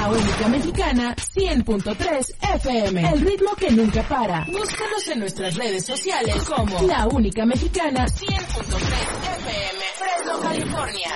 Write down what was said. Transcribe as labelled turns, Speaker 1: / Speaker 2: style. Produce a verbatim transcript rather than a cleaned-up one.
Speaker 1: La única mexicana, cien punto tres F M. El ritmo que nunca para. Búscanos en nuestras redes sociales como La única mexicana, cien punto tres F M. Fresno, California.